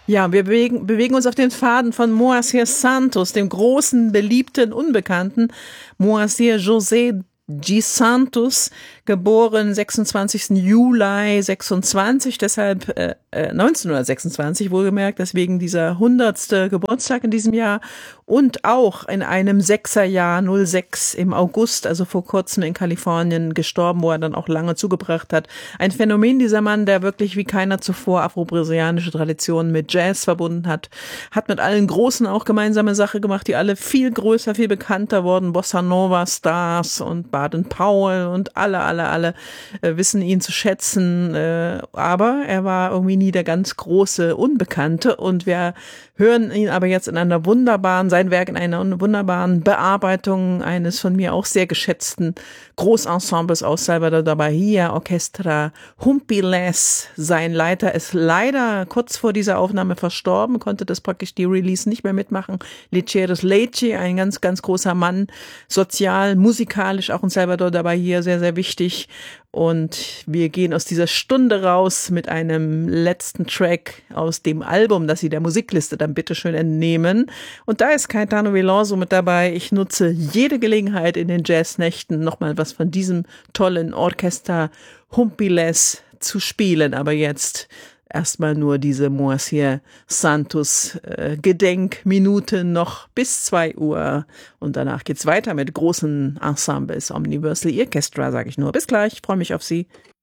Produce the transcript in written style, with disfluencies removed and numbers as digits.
Ja, wir bewegen uns auf den Pfaden von Moacir Santos, dem großen, beliebten, unbekannten Moacir José G. Santos, geboren 26. Juli 26, deshalb 1926, wohlgemerkt, deswegen dieser 100. Geburtstag in diesem Jahr und auch in einem Sechserjahr 06 im August, also vor kurzem in Kalifornien gestorben, wo er dann auch lange zugebracht hat. Ein Phänomen, dieser Mann, der wirklich wie keiner zuvor afro-brasilianische Traditionen mit Jazz verbunden hat, hat mit allen Großen auch gemeinsame Sache gemacht, die alle viel größer, viel bekannter wurden, Bossa Nova Stars und Baden Powell und alle wissen ihn zu schätzen, aber er war irgendwie nie der ganz große Unbekannte und wir hören ihn aber jetzt sein Werk in einer wunderbaren Bearbeitung eines von mir auch sehr geschätzten Großensembles aus Salvador da Bahia, Orchestra Humpiles. Sein Leiter ist leider kurz vor dieser Aufnahme verstorben, konnte das praktisch die Release nicht mehr mitmachen. Lecheres Leche, ein ganz, ganz großer Mann, sozial, musikalisch auch in Salvador da Bahia sehr, sehr wichtig. Und wir gehen aus dieser Stunde raus mit einem letzten Track aus dem Album, das Sie der Musikliste dann bitteschön entnehmen. Und da ist Caetano Veloso mit dabei. Ich nutze jede Gelegenheit in den Jazznächten nochmal was von diesem tollen Orchester Humpiles zu spielen. Aber jetzt erstmal nur diese Moacir Santos Gedenkminuten noch bis 2 Uhr. Und danach geht's weiter mit großen Ensembles. Omniversal Orchestra, sage ich nur. Bis gleich, freue mich auf Sie.